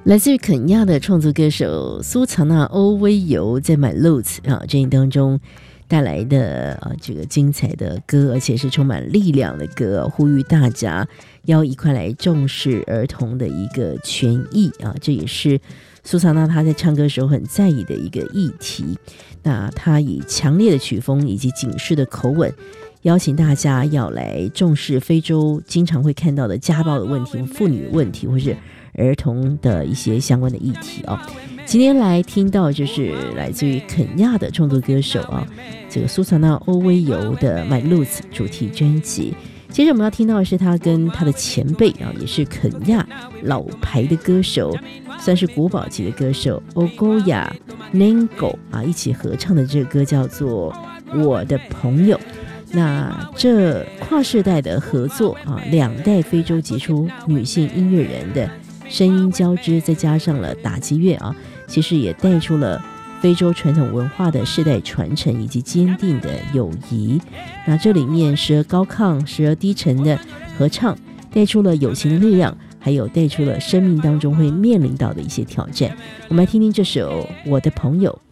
来自于肯亚的创作歌手苏藏娜·欧威尤在《My Loots》专辑当中带来的这个精彩的歌，而且是充满力量的歌，呼吁大家要一块来重视儿童的一个权益这也是苏藏娜她在唱歌时候很在意的一个议题。那她以强烈的曲风以及警示的口吻，邀请大家要来重视非洲经常会看到的家暴的问题、妇女问题，或是儿童的一些相关的议题今天来听到就是来自于肯亚的创作歌手这个苏藏娜·欧威尤的《My Loots》主题专辑。接着我们要听到的是他跟他的前辈也是肯亚老牌的歌手，算是国宝级的歌手 Ogoya Nengo 一起合唱的这个歌叫做《我的朋友》。那这跨世代的合作两代非洲杰出女性音乐人的声音交织，再加上了打击乐其实也带出了非洲传统文化的世代传承以及坚定的友谊。那这里面时而高亢时而低沉的合唱，带出了友情的力量，还有带出了生命当中会面临到的一些挑战。我们来听听这首《我的朋友》。